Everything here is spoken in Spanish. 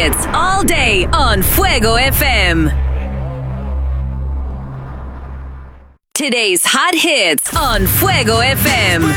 hits all day on Fuego FM. Today's hot hits on Fuego FM.